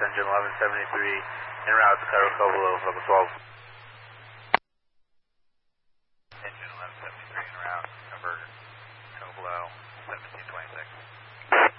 engine 1173 en route to Cairo Covelo, Level 12.